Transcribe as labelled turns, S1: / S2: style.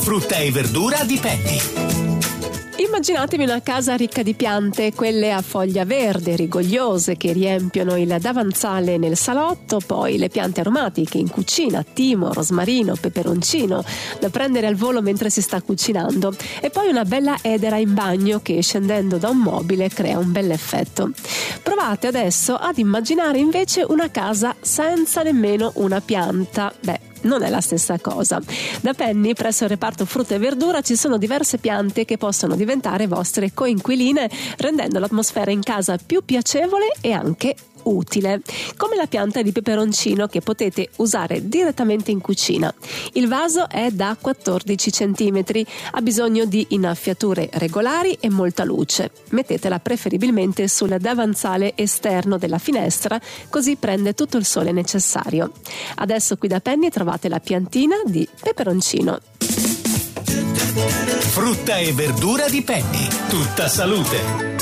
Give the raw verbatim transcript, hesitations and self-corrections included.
S1: Frutta e verdura di Penny.
S2: Immaginatevi una casa ricca di piante, quelle a foglia verde, rigogliose, che riempiono il davanzale nel salotto, poi le piante aromatiche in cucina, timo, rosmarino, peperoncino, da prendere al volo mentre si sta cucinando, e poi una bella edera in bagno che, scendendo da un mobile, crea un bell'effetto. Provate adesso ad immaginare invece una casa senza nemmeno una pianta. Beh, non è la stessa cosa. Da Penny, presso il reparto frutta e verdura, ci sono diverse piante che possono diventare vostre coinquiline, rendendo l'atmosfera in casa più piacevole e anche utile, come la pianta di peperoncino che potete usare direttamente in cucina. Il vaso è da quattordici centimetri, ha bisogno di innaffiature regolari e molta luce. Mettetela preferibilmente sul davanzale esterno della finestra, così prende tutto il sole necessario. Adesso qui da Penny trovate la piantina di peperoncino.
S1: Frutta e verdura di Penny, tutta salute.